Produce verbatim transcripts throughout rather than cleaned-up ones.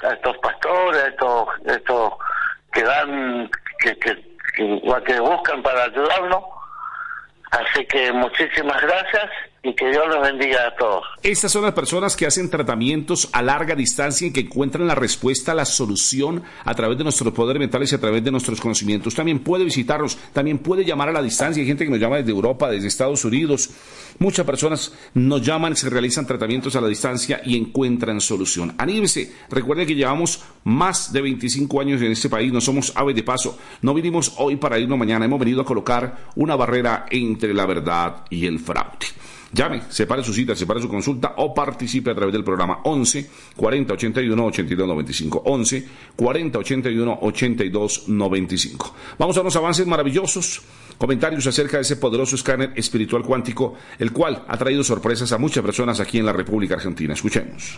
a estos pastores, a estos, estos que dan, que, que, que, que buscan para ayudarnos. Así que muchísimas gracias y que Dios los bendiga a todos. Estas son las personas que hacen tratamientos a larga distancia y que encuentran la respuesta, la solución a través de nuestros poderes mentales y a través de nuestros conocimientos. También puede visitarnos, también puede llamar a la distancia. Hay gente que nos llama desde Europa, desde Estados Unidos. Muchas personas nos llaman, se realizan tratamientos a la distancia y encuentran solución. Anímese, recuerde que llevamos más de veinticinco años en este país, no somos aves de paso. No vinimos hoy para irnos mañana, hemos venido a colocar una barrera entre la verdad y el fraude. Llame, separe su cita, separe su consulta o participe a través del programa once cuarenta ochenta y uno ochenta y dos noventa y cinco. once cuarenta ochenta y uno ochenta y dos noventa y cinco. Vamos a unos avances maravillosos, comentarios acerca de ese poderoso escáner espiritual cuántico, el cual ha traído sorpresas a muchas personas aquí en la República Argentina. Escuchemos.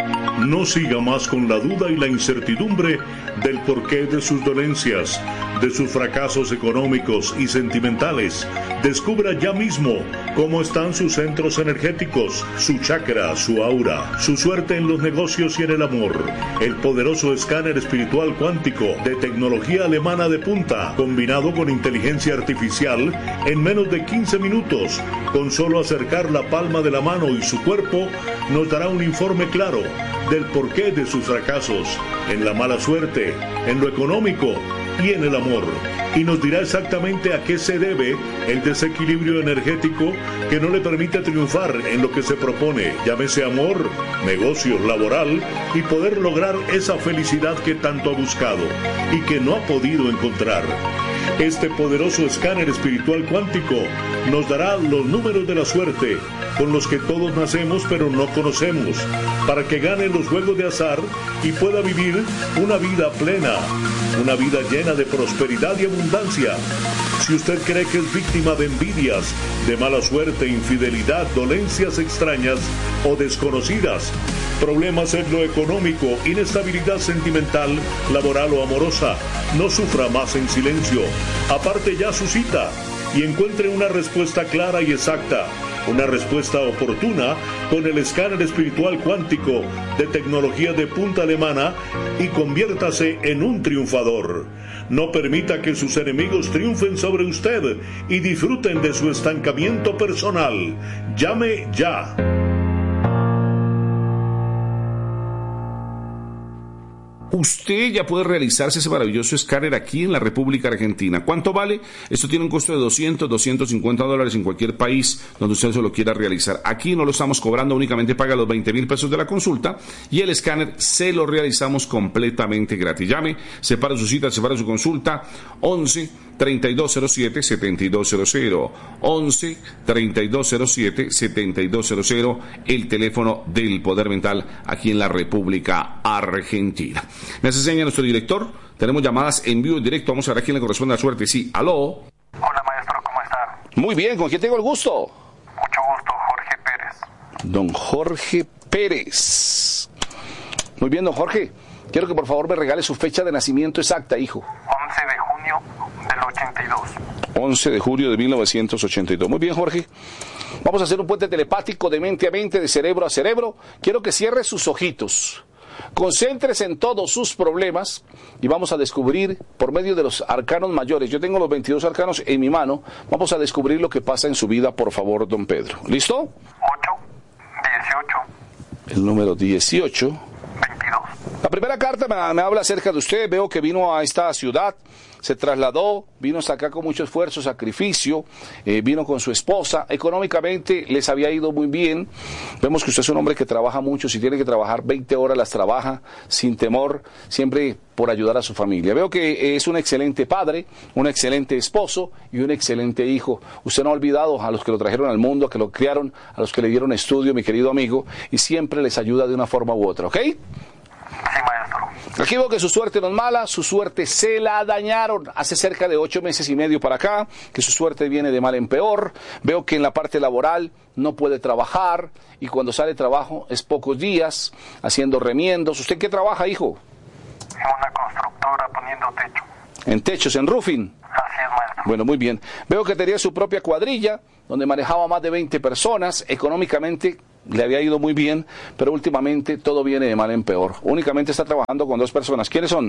No siga más con la duda y la incertidumbre del porqué de sus dolencias, de sus fracasos económicos y sentimentales. Descubra ya mismo cómo están sus centros energéticos, su chakra, su aura, su suerte en los negocios y en el amor. El poderoso escáner espiritual cuántico de tecnología alemana de punta, combinado con inteligencia artificial, en menos de quince minutos, con solo acercar la palma de la mano y su cuerpo, nos dará un informe claro del porqué de sus fracasos, en la mala suerte, en lo económico y en el amor, y nos dirá exactamente a qué se debe el desequilibrio energético que no le permite triunfar en lo que se propone, llámese amor, negocios, laboral, y poder lograr esa felicidad que tanto ha buscado y que no ha podido encontrar. Este poderoso escáner espiritual cuántico nos dará los números de la suerte con los que todos nacemos pero no conocemos, para que gane los juegos de azar y pueda vivir una vida plena, una vida llena de prosperidad y abundancia. Si usted cree que es víctima de envidias, de mala suerte, infidelidad, dolencias extrañas o desconocidas, problemas en lo económico, inestabilidad sentimental, laboral o amorosa, no sufra más en silencio. Aparte ya su cita y encuentre una respuesta clara y exacta, una respuesta oportuna con el escáner espiritual cuántico de tecnología de punta alemana y conviértase en un triunfador. No permita que sus enemigos triunfen sobre usted y disfruten de su estancamiento personal. Llame ya. Usted ya puede realizarse ese maravilloso escáner aquí en la República Argentina. ¿Cuánto vale? Esto tiene un costo de doscientos, doscientos cincuenta dólares en cualquier país donde usted se lo quiera realizar. Aquí no lo estamos cobrando, únicamente paga los veinte mil pesos de la consulta y el escáner se lo realizamos completamente gratis. Llame, separe su cita, separe su consulta, once treinta y dos cero siete setenta y dos cero cero, once treinta y dos cero siete setenta y dos cero cero, el teléfono del Poder Mental aquí en la República Argentina. Me hace seña nuestro director, tenemos llamadas en vivo y directo, vamos a ver a quién le corresponde la suerte. Sí, aló. Hola maestro, ¿cómo está? Muy bien, ¿con quién tengo el gusto? Mucho gusto, Jorge Pérez. Don Jorge Pérez. Muy bien, don Jorge, quiero que por favor me regale su fecha de nacimiento exacta, hijo. once de junio del ochenta y dos. once de julio de mil novecientos ochenta y dos. Muy bien, Jorge. Vamos a hacer un puente telepático de mente a mente, de cerebro a cerebro. Quiero que cierre sus ojitos. Concéntrese en todos sus problemas y vamos a descubrir por medio de los arcanos mayores. Yo tengo los veintidós arcanos en mi mano. Vamos a descubrir lo que pasa en su vida, por favor, don Pedro. ¿Listo? ocho, dieciocho. El número dieciocho. veintidós. La primera carta me, me habla acerca de usted. Veo que vino a esta ciudad, se trasladó, vino hasta acá con mucho esfuerzo, sacrificio, eh, vino con su esposa. Económicamente les había ido muy bien. Vemos que usted es un hombre que trabaja mucho. Si tiene que trabajar veinte horas, las trabaja sin temor, siempre por ayudar a su familia. Veo que es un excelente padre, un excelente esposo y un excelente hijo. Usted no ha olvidado a los que lo trajeron al mundo, a que lo criaron, a los que le dieron estudio, mi querido amigo, y siempre les ayuda de una forma u otra, ¿ok? Sí, maestro. Aquí veo que su suerte no es mala, su suerte se la dañaron hace cerca de ocho meses y medio para acá, que su suerte viene de mal en peor. Veo que en la parte laboral no puede trabajar y cuando sale de trabajo es pocos días, haciendo remiendos. ¿Usted qué trabaja, hijo? En una constructora poniendo techo. En techos, en roofing. Así es, maestro. Bueno, muy bien. Veo que tenía su propia cuadrilla, donde manejaba más de veinte personas. Económicamente le había ido muy bien, pero últimamente todo viene de mal en peor. Únicamente está trabajando con dos personas. ¿Quiénes son?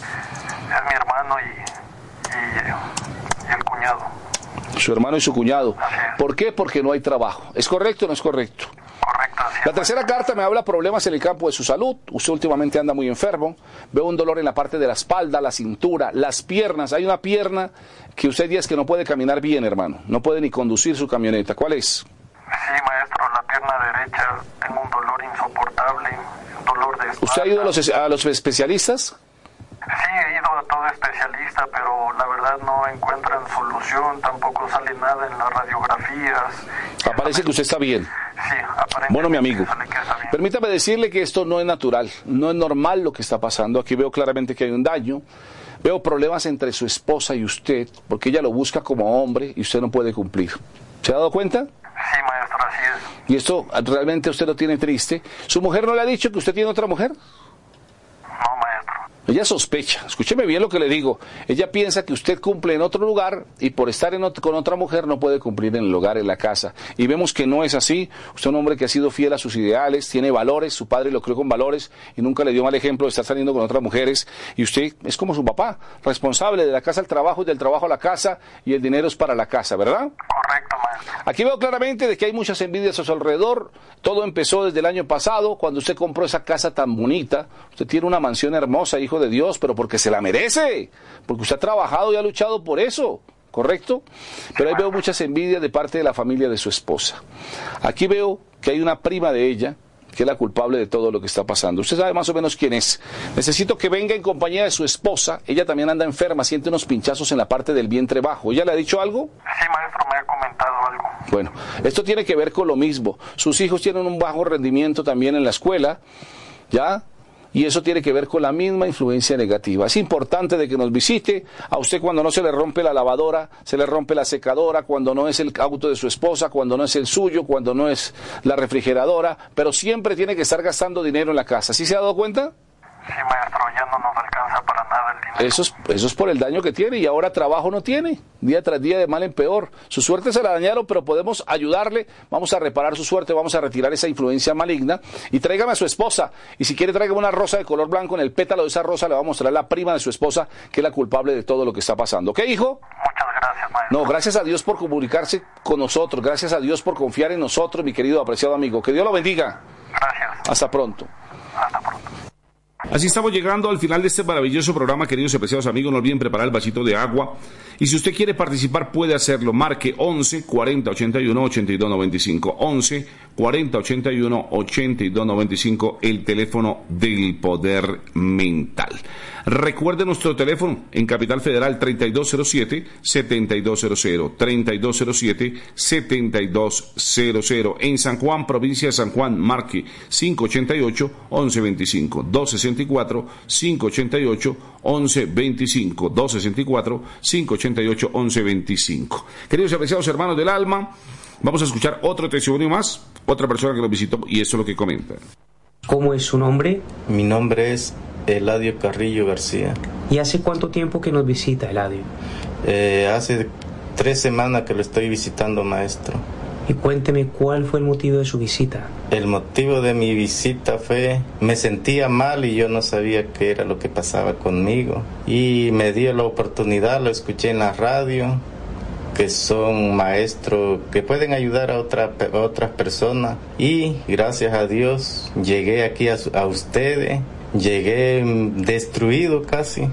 Es mi hermano y, y, y el cuñado. Su hermano y su cuñado. Así es. ¿Por qué? Porque no hay trabajo. ¿Es correcto o no es correcto? Correcto, así es. La tercera carta me habla problemas en el campo de su salud. Usted últimamente anda muy enfermo. Veo un dolor en la parte de la espalda, la cintura, las piernas. Hay una pierna que usted dice que no puede caminar bien, hermano. No puede ni conducir su camioneta. ¿Cuál es? Sí, maestro, la pierna derecha tengo un dolor insoportable, un dolor de espalda. ¿Usted ha ido a los, a los especialistas? Sí, he ido a todo especialista, pero la verdad no encuentran solución, tampoco sale nada en las radiografías. Aparece que usted está bien. Sí, aparentemente Bueno, mi amigo, sale que está bien. permítame decirle que esto no es natural, no es normal lo que está pasando. Aquí veo claramente que hay un daño. Veo problemas entre su esposa y usted, porque ella lo busca como hombre y usted no puede cumplir. ¿Se ha dado cuenta? Sí, maestro, así es. Y esto realmente usted lo tiene triste. ¿Su mujer no le ha dicho que usted tiene otra mujer? No, maestro. Ella sospecha, escúcheme bien lo que le digo, ella piensa que usted cumple en otro lugar y por estar en ot- con otra mujer no puede cumplir en el hogar, en la casa. Y vemos que no es así. Usted es un hombre que ha sido fiel a sus ideales, tiene valores, su padre lo crió con valores y nunca le dio mal ejemplo de estar saliendo con otras mujeres. Y usted es como su papá, responsable de la casa al trabajo y del trabajo a la casa, y el dinero es para la casa, ¿verdad? Correcto, maestro. Aquí veo claramente de que hay muchas envidias a su alrededor. Todo empezó desde el año pasado, cuando usted compró esa casa tan bonita. Usted tiene una mansión hermosa, hijo de Dios, pero porque se la merece, porque usted ha trabajado y ha luchado por eso, ¿correcto? Pero ahí veo muchas envidias de parte de la familia de su esposa. Aquí veo que hay una prima de ella que es la culpable de todo lo que está pasando. Usted sabe más o menos quién es. Necesito que venga en compañía de su esposa. Ella también anda enferma, siente unos pinchazos en la parte del vientre bajo. ¿Ella le ha dicho algo? Sí, maestro, me ha comentado algo. Bueno, esto tiene que ver con lo mismo. Sus hijos tienen un bajo rendimiento también en la escuela, ¿ya? Y eso tiene que ver con la misma influencia negativa. Es importante de que nos visite. A usted cuando no se le rompe la lavadora, se le rompe la secadora, cuando no es el auto de su esposa, cuando no es el suyo, cuando no es la refrigeradora, pero siempre tiene que estar gastando dinero en la casa. ¿Sí se ha dado cuenta? Sí, maestro, ya no nos alcanza para nada el dinero. Eso es, eso es por el daño que tiene y ahora trabajo no tiene. Día tras día de mal en peor. Su suerte se la dañaron, pero podemos ayudarle. Vamos a reparar su suerte, vamos a retirar esa influencia maligna. Y tráigame a su esposa. Y si quiere, tráigame una rosa de color blanco. En el pétalo de esa rosa le va a mostrar la prima de su esposa, que es la culpable de todo lo que está pasando. ¿Ok, hijo? Muchas gracias, maestro. No, gracias a Dios por comunicarse con nosotros. Gracias a Dios por confiar en nosotros, mi querido apreciado amigo. Que Dios lo bendiga. Gracias. Hasta pronto. Hasta pronto. Así estamos llegando al final de este maravilloso programa, queridos y apreciados amigos. No olviden preparar el vasito de agua. Y si usted quiere participar, puede hacerlo. Marque once, cuarenta, ochenta y uno, ochenta y dos noventa y cinco. once, cuarenta, ochenta y uno, ochenta y dos noventa y cinco, el teléfono del poder mental. Recuerde nuestro teléfono en Capital Federal treinta y dos cero siete, setenta y dos cero cero, treinta y dos cero siete, setenta y dos cero cero. En San Juan, provincia de San Juan, marque cinco ochenta y ocho, once veinticinco, doscientos sesenta y cuatro, cinco ochenta y ocho, once veinticinco, doscientos sesenta y cuatro, cinco ochenta y ocho, once veinticinco. Queridos y apreciados hermanos del alma, vamos a escuchar otro testimonio más, otra persona que nos visitó y esto es lo que comenta. ¿Cómo es su nombre? Mi nombre es Eladio Carrillo García. ¿Y hace cuánto tiempo que nos visita, Eladio? Eh, hace tres semanas que lo estoy visitando, maestro. Y cuénteme cuál fue el motivo de su visita. El motivo de mi visita fue, me sentía mal y yo no sabía qué era lo que pasaba conmigo. Y me dio la oportunidad, lo escuché en la radio, que son maestros que pueden ayudar a, otra, a otras personas. Y gracias a Dios llegué aquí a, a ustedes, llegué destruido casi.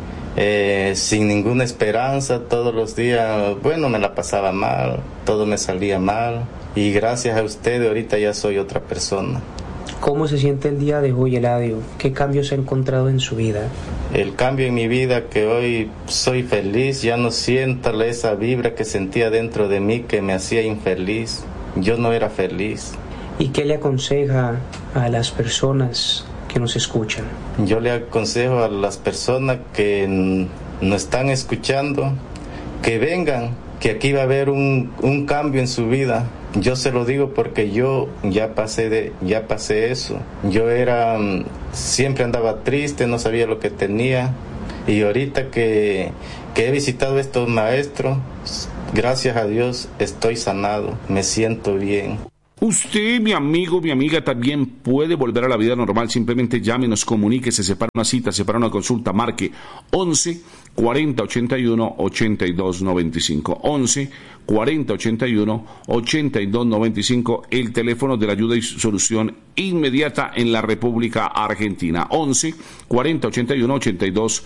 Eh, sin ninguna esperanza, todos los días, bueno, me la pasaba mal, todo me salía mal, y gracias a ustedes ahorita ya soy otra persona. ¿Cómo se siente el día de hoy, Eladio? ¿Qué cambios ha encontrado en su vida? El cambio en mi vida, que hoy soy feliz, ya no siento esa vibra que sentía dentro de mí que me hacía infeliz. Yo no era feliz. ¿Y qué le aconseja a las personas que nos escuchan? Yo le aconsejo a las personas que nos están escuchando que vengan, que aquí va a haber un, un cambio en su vida. Yo se lo digo porque yo ya pasé de, ya pasé eso. Yo era, siempre andaba triste, no sabía lo que tenía, y ahorita que, que he visitado a estos maestros, gracias a Dios estoy sanado, me siento bien. Usted, mi amigo, mi amiga, también puede volver a la vida normal. Simplemente llámenos, comuníquese, separa una cita, separa una consulta, marque once cuarenta ochenta y uno ochenta y dos noventa y cinco. once cuarenta ochenta y uno ochenta y dos noventa y cinco, el teléfono de la ayuda y solución inmediata en la República Argentina. once cuarenta ochenta y uno ochenta y dos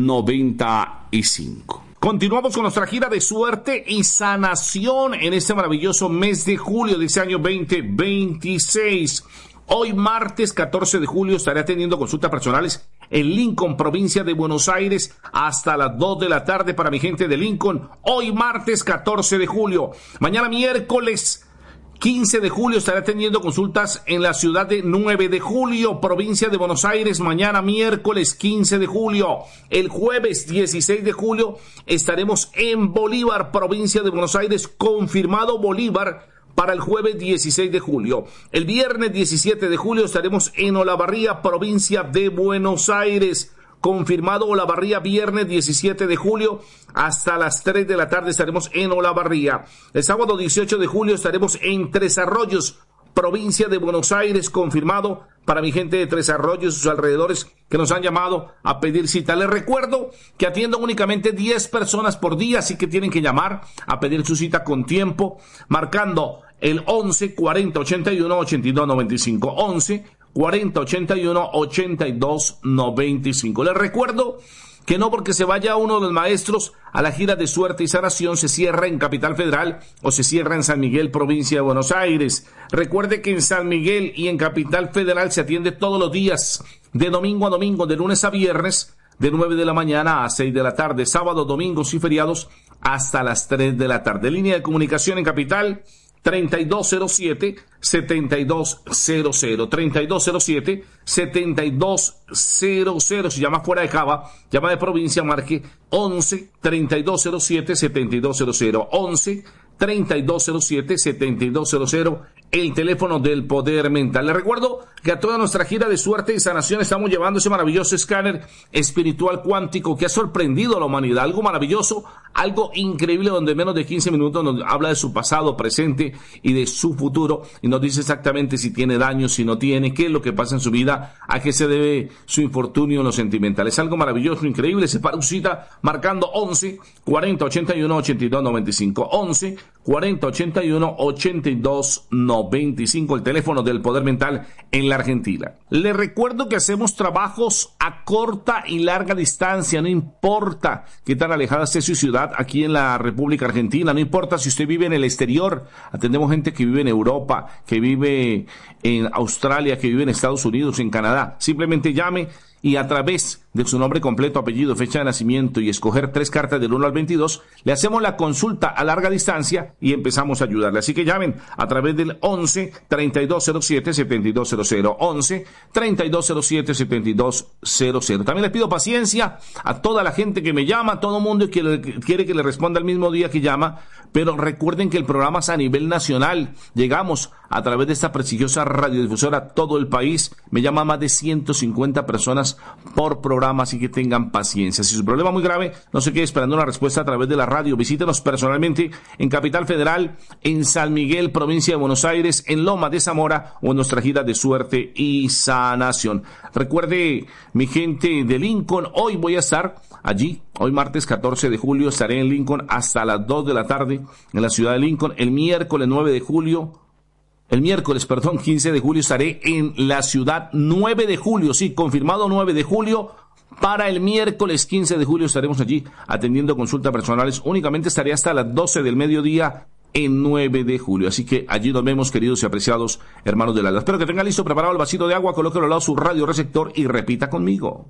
noventa y cinco. Continuamos con nuestra gira de suerte y sanación en este maravilloso mes de julio de este año veinte veintiséis. Hoy martes catorce de julio estaré atendiendo consultas personales en Lincoln, provincia de Buenos Aires, hasta las dos de la tarde para mi gente de Lincoln. Hoy martes catorce de julio. Mañana miércoles quince de julio estaré atendiendo consultas en la ciudad de nueve de julio, provincia de Buenos Aires, mañana miércoles quince de julio. El jueves dieciséis de julio estaremos en Bolívar, provincia de Buenos Aires, confirmado Bolívar para el jueves dieciséis de julio. El viernes diecisiete de julio estaremos en Olavarría, provincia de Buenos Aires. Confirmado Olavarría, viernes diecisiete de julio, hasta las tres de la tarde estaremos en Olavarría. El sábado dieciocho de julio estaremos en Tres Arroyos, provincia de Buenos Aires, confirmado para mi gente de Tres Arroyos y sus alrededores que nos han llamado a pedir cita. Les recuerdo que atiendo únicamente diez personas por día, así que tienen que llamar a pedir su cita con tiempo, marcando el once cuarenta ochenta y uno ochenta y dos noventa y cinco. once cuarenta ochenta y uno ochenta y dos noventa y cinco. Les recuerdo que no porque se vaya uno de los maestros a la gira de suerte y sanación se cierra en Capital Federal o se cierra en San Miguel, provincia de Buenos Aires. Recuerde que en San Miguel y en Capital Federal se atiende todos los días, de domingo a domingo, de lunes a viernes, de nueve de la mañana a seis de la tarde, sábados, domingos y feriados hasta las tres de la tarde. Línea de comunicación en Capital, treinta y dos cero siete, setenta y dos cero cero, treinta y dos cero siete, setenta y dos cero cero. Si llama fuera de Java, llama de provincia, marque once treinta y dos cero siete, setenta y dos cero cero, once treinta y dos cero siete, setenta y dos cero cero, el teléfono del poder mental. Les recuerdo que a toda nuestra gira de suerte y sanación estamos llevando ese maravilloso escáner espiritual cuántico que ha sorprendido a la humanidad, algo maravilloso, algo increíble, donde en menos de quince minutos nos habla de su pasado, presente y de su futuro, y nos dice exactamente si tiene daño, si no tiene, qué es lo que pasa en su vida, a qué se debe su infortunio en lo sentimental. Es algo maravilloso, increíble. Se para su cita marcando once cuarenta ochenta y uno ochenta y dos noventa y cinco, once cuarenta ochenta y uno ochenta y dos noventa y cinco, el teléfono del poder mental en la Argentina. Les recuerdo que hacemos trabajos a corta y larga distancia, no importa qué tan alejada esté su ciudad aquí en la República Argentina, no importa si usted vive en el exterior, atendemos gente que vive en Europa, que vive en Australia, que vive en Estados Unidos, en Canadá. Simplemente llame y a través de su nombre completo, apellido, fecha de nacimiento y escoger tres cartas del uno al veintidós, le hacemos la consulta a larga distancia y empezamos a ayudarle. Así que llamen a través del once treinta y dos cero siete, setenta y dos cero cero, once treinta y dos cero siete, setenta y dos cero cero. También les pido paciencia a toda la gente que me llama, a todo mundo que le, quiere que le responda el mismo día que llama, pero recuerden que el programa es a nivel nacional. Llegamos a través de esta prestigiosa radiodifusora a todo el país. Me llama más de ciento cincuenta personas por programa, así que tengan paciencia. Si su problema es muy grave, no se quede esperando una respuesta a través de la radio. Visítenos personalmente en Capital Federal, en San Miguel, provincia de Buenos Aires, en Loma de Zamora o en nuestra gira de suerte y sanación. Recuerde, mi gente de Lincoln, hoy voy a estar allí. Hoy martes catorce de julio estaré en Lincoln hasta las dos de la tarde en la ciudad de Lincoln. El miércoles nueve de julio El miércoles, perdón, quince de julio estaré en la ciudad. Nueve de julio, sí, confirmado nueve de julio. Para el miércoles quince de julio estaremos allí atendiendo consultas personales. Únicamente estaré hasta las doce del mediodía en nueve de julio. Así que allí nos vemos, queridos y apreciados hermanos del alma. Espero que tenga listo, preparado el vasito de agua, colóquelo al lado su radio receptor y repita conmigo.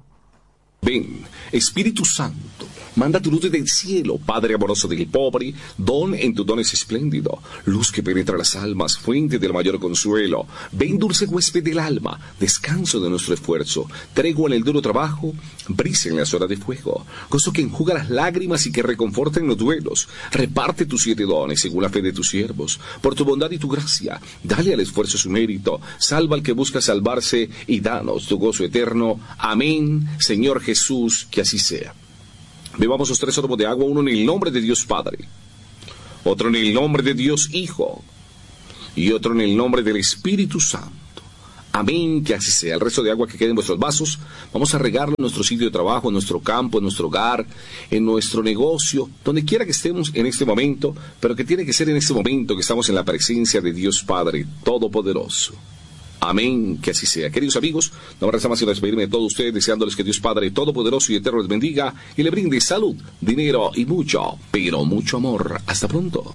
Ven, Espíritu Santo, manda tu luz desde el cielo, Padre amoroso del pobre, don en tu don es espléndido, luz que penetra las almas, fuente del mayor consuelo. Ven, dulce huésped del alma, descanso de nuestro esfuerzo, tregua en el duro trabajo, brisa en las horas de fuego, gozo que enjuga las lágrimas y que reconforta en los duelos. Reparte tus siete dones según la fe de tus siervos, por tu bondad y tu gracia, dale al esfuerzo su mérito, salva al que busca salvarse y danos tu gozo eterno. Amén, Señor Jesús, que así sea. Bebamos los tres sorbos de agua, uno en el nombre de Dios Padre, otro en el nombre de Dios Hijo, y otro en el nombre del Espíritu Santo. Amén, que así sea. El resto de agua que quede en vuestros vasos, vamos a regarlo en nuestro sitio de trabajo, en nuestro campo, en nuestro hogar, en nuestro negocio, donde quiera que estemos en este momento, pero que tiene que ser en este momento que estamos en la presencia de Dios Padre Todopoderoso. Amén, que así sea. Queridos amigos, no me resta más que despedirme de todos ustedes, deseándoles que Dios Padre Todopoderoso y Eterno les bendiga y le brinde salud, dinero y mucho, pero mucho amor. Hasta pronto.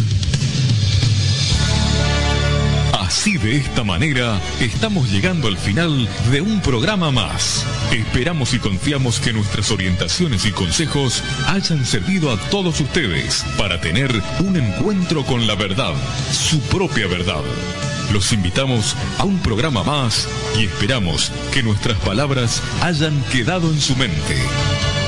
Así, de esta manera, estamos llegando al final de un programa más. Esperamos y confiamos que nuestras orientaciones y consejos hayan servido a todos ustedes para tener un encuentro con la verdad, su propia verdad. Los invitamos a un programa más y esperamos que nuestras palabras hayan quedado en su mente.